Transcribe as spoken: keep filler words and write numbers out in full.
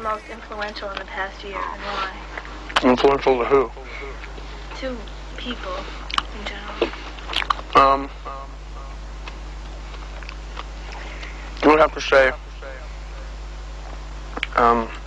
most influential in the past year, and why? Influential to who? To people in general. Um, I would have to say, um,